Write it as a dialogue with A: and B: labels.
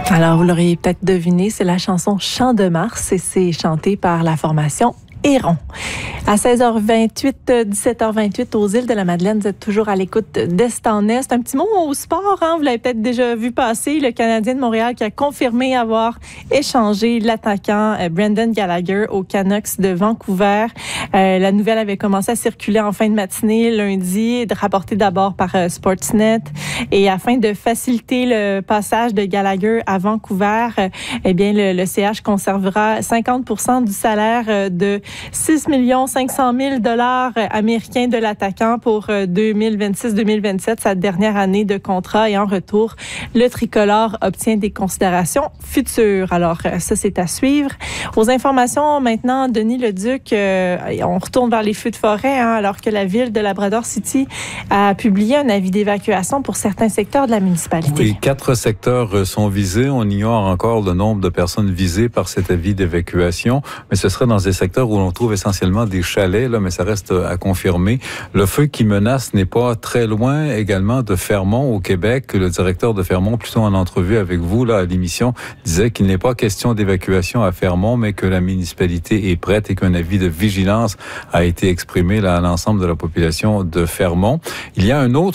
A: Alors, vous l'auriez peut-être deviné, c'est la chanson Chant de Mars et c'est chanté par la formation Héron. À 16h28, 17h28 aux îles de la Madeleine, vous êtes toujours à l'écoute d'Est en Est. Un petit mot au sport, hein? Vous l'avez peut-être déjà vu passer. Le Canadien de Montréal qui a confirmé avoir échangé l'attaquant Brendan Gallagher aux Canucks de Vancouver. La nouvelle avait commencé à circuler en fin de matinée lundi, rapportée d'abord par Sportsnet. Et afin de faciliter le passage de Gallagher à Vancouver, eh bien le CH conservera 50% du salaire de 6 500 000 $ américains de l'attaquant pour 2026-2027, sa dernière année de contrat. Et en retour, le tricolore obtient des considérations futures. Alors, ça, c'est à suivre. Aux informations maintenant, Denis Leduc, on retourne vers les feux de forêt, hein, alors que la ville de Labrador City a publié un avis d'évacuation pour certains secteurs de la municipalité.
B: Oui, 4 secteurs sont visés. On ignore encore le nombre de personnes visées par cet avis d'évacuation, mais ce serait dans des secteurs où l'on trouve essentiellement des chalets, là, mais ça reste à confirmer. Le feu qui menace n'est pas très loin également de Fermont au Québec. Le directeur de Fermont, plutôt en entrevue avec vous là à l'émission, disait qu'il n'est pas question d'évacuation à Fermont, mais que la municipalité est prête et qu'un avis de vigilance a été exprimé là à l'ensemble de la population de Fermont. Il y a un autre